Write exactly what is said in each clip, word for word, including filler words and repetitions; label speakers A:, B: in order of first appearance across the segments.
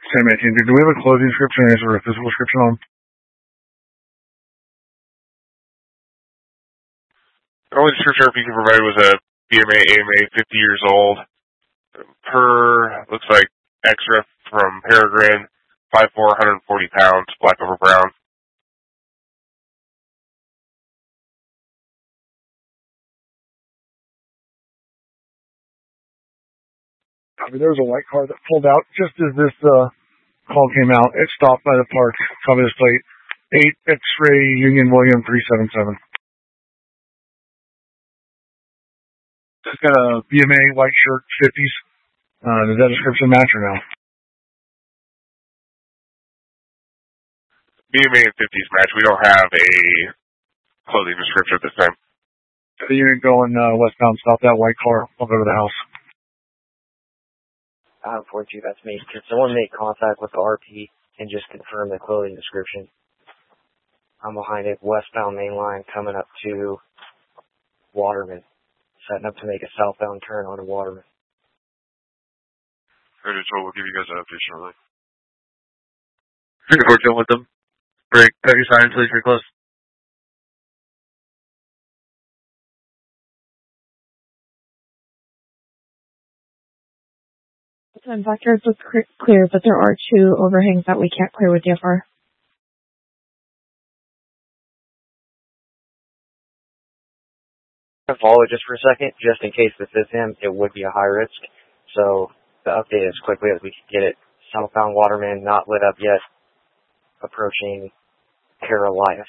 A: Sam eighteen, do we have a clothing description or is there a physical description on?
B: The only description R P can provide was a B M A, A M A, fifty years old. Per, looks like X-Ref from Peregrine, five foot four, one hundred forty pounds, black over brown.
A: I mean, there was a white car that pulled out just as this uh, call came out. It stopped by the park. Copy this plate. eight X-Ray Union William three seven seven. It's got a B M A white shirt, fifties. Uh, does that description match or no?
B: B M A and fifties match. We don't have a clothing description at this time.
A: The unit going uh, westbound, stop that white car. I'll go to the house.
C: Uh, forty-two, that's me. Can someone make contact with the R P and just confirm the clothing description? I'm behind it, westbound main line, coming up to Waterman. Setting up to make a southbound turn onto Waterman.
D: Ready to we'll give you guys an update shortly.
E: three four two with them. Break. Cut your sign until you're close.
F: Ten vectors was clear, but there are two overhangs that we can't clear with D F R.
C: Follow it just for a second, just in case this is him, it would be a high risk. So the update as quickly as we can get it. Southbound Waterman, not lit up yet. Approaching Carolias.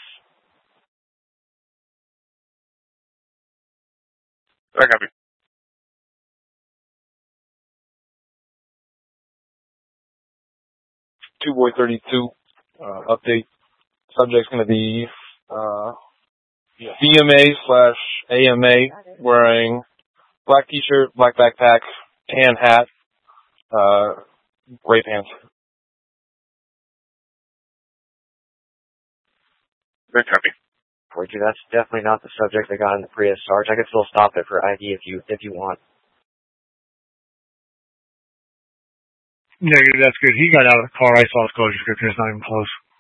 B: I copy.
G: Two Boy thirty-two, uh, update. Subject's going to be uh, B M A slash A M A, wearing black t-shirt, black backpack, tan hat, uh, gray pants.
B: I copy.
C: forty-two, that's definitely not the subject that got in the Prius, Sarge. I could still stop it for I D if you if you want.
A: Negative, that's good. He got out of the car. I saw his closure description. It's not even close.